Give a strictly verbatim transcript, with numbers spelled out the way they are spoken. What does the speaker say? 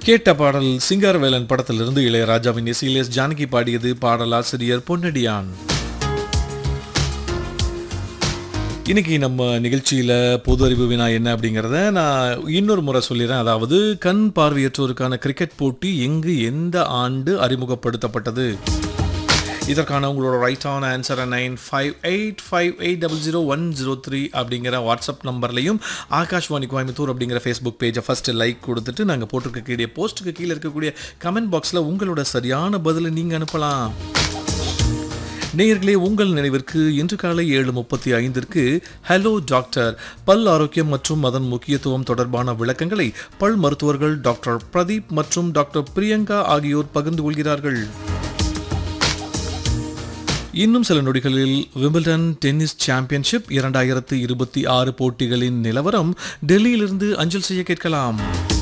கேட்ட பாடல் சிங்காரவேலன் படத்திலிருந்து இளையராஜாவின் இசையில் எஸ் ஜானகி பாடியது. பாடலாசிரியர் பொன்னடியான். இன்னைக்கு நம்ம நிகழ்ச்சியில் பொது அறிவு வினா என்ன அப்படிங்கிறத நான் இன்னொரு முறை சொல்லிடுறேன். அதாவது கண் பார்வையற்றோருக்கான கிரிக்கெட் போட்டி எங்கு எந்த ஆண்டு அறிமுகப்படுத்தப்பட்டது? இதற்கான உங்களோட ரைட்டான ஆன்சரை nine five eight five eight double zero one zero three அப்படிங்கிற வாட்ஸ்அப் நம்பர்லையும் ஆகாஷ்வாணி கோயம்புத்தூர் அப்படிங்கிற ஃபேஸ்புக் பேஜை ஃபஸ்ட்டு லைக் கொடுத்துட்டு நாங்கள் போட்டிருக்கக்கூடிய போஸ்ட்டுக்கு கீழே இருக்கக்கூடிய கமெண்ட் பாக்ஸில் உங்களோட சரியான பதிலை நீங்கள் அனுப்பலாம். நேயர்களே, உங்கள் நினைவிற்கு இன்று காலை ஏழு முப்பத்தி ஐந்திற்கு ஹலோ டாக்டர் பல் ஆரோக்கியம் மற்றும் அதன் முக்கியத்துவம் தொடர்பான விளக்கங்களை பல் மருத்துவர்கள் டாக்டர் பிரதீப் மற்றும் டாக்டர் பிரியங்கா ஆகியோர் பகிர்ந்து கொள்கிறார்கள். இன்னும் சில நொடிகளில் விம்பிள்டன் டென்னிஸ் சாம்பியன்ஷிப் இரண்டாயிரத்து இருபத்தி ஆறு போட்டிகளின் நிலவரம் டெல்லியிலிருந்து அஞ்சல் செய்ய கேட்கலாம்.